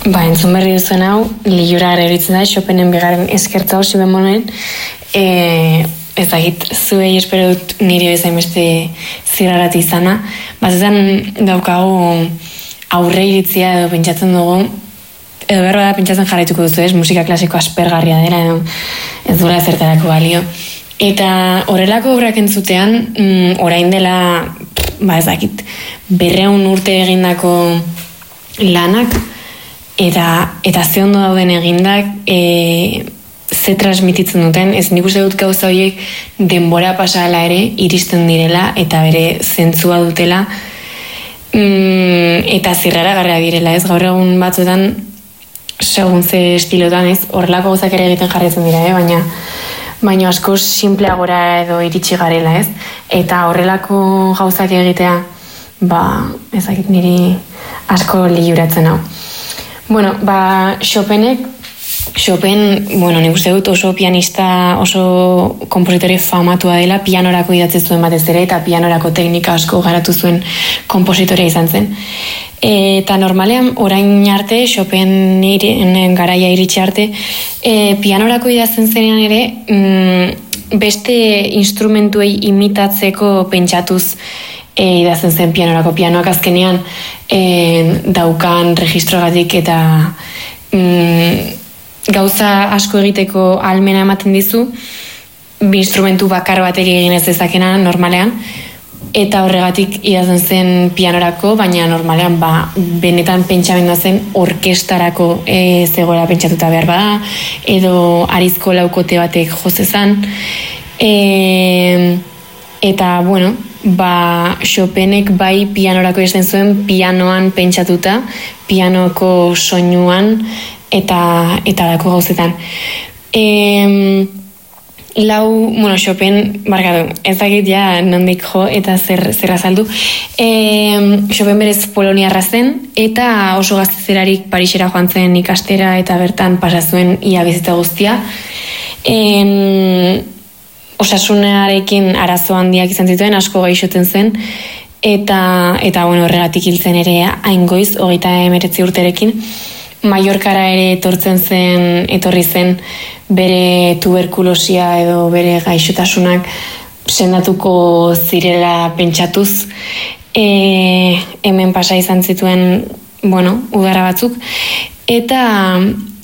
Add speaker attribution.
Speaker 1: Entzun berri duzuen hau, liura gara eritzen da, Chopinen bigarren eskertza hau bemolen, ezagit, zuei espero dut niri bezain beste zirarati izana. Bazetan daukagu aurre iritzia edo pentsatzen dugu, edo berro da pentsatzen jarraituko duzu ez, musika klasiko aspergarria dela, edo ez duela zertarako balio. Eta horrelako obrak entzutean, orain dela, ezakit, 200 urte egindako lanak, eta ze ondo dauden egindak, ze transmititzen duten, ez nik uste dut gauza horiek denbora pasala ere iristen direla eta bere zentzua dutela eta zirrara garra direla, ez gaur egun batzuetan segun ze estilotan ez, horrelako gauzak ere egiten jarraitzen dira, baina asko simpleagora edo iritsi garela, ez? Eta horrelako gauzak egitea, ezakit niri asko liuratzen hau. Chopin, nik uste dut oso pianista, oso kompositore famatua dela, pianorako idatzi zuen batez ere, eta pianorako teknika asko garatu zuen kompositorea izan zen. Eta normalean, orain arte, Chopinen garaia iritsi arte, pianorako idazten zenean ere, beste instrumentuei imitatzeko pentsatuz idazten zen pianorako. Pianoak azkenean daukan registrogatik eta gauza asko egiteko ahalmena ematen dizu, bi instrumentu bakar bateri egin ez dezakena normalean, eta horregatik idazten zen pianorako, baina normalean benetan pentsamendua zen orkestarako zegoela pentsatuta behar bada, edo arizko laukote batek jozezan, eta Chopinek bai pianorako izten zuen pianoan pentsatuta, pianoko soinuan eta dako gauzetan. Chopin, ez dakit ja nondik jo eta zer azaldu. Chopin berez poloniarra zen eta oso gaztezerarik Parisera joan zen ikastera eta bertan pasazuen ia bizitza guztia. Osasunarekin arazo handiak izan zituen, asko gaixoten zen, eta horregatik hiltzen ere aingoiz, 39 urterekin. Mallorcara ere etorri zen bere tuberkulosia edo bere gaixotasunak sendatuko zirela pentsatuz. Hemen pasa izan zituen, udara batzuk, eta